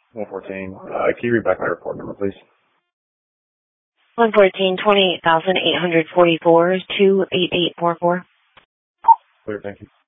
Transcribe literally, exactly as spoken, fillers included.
one fourteen. Uh, can you read back my report number, please? one fourteen, twenty-eight thousand eight hundred forty-four, two eight eight four four. Clear, thank you.